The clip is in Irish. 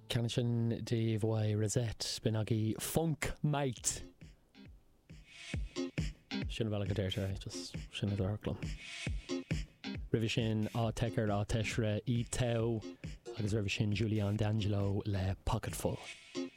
Ceann sin Dave Y Rosette bin agé Funk Mate. Sin bhela go déirte just sin dharclam. Ribh sin á tecar á teisre í teo agus ribh sin Julian D'Angelo le Pocketful.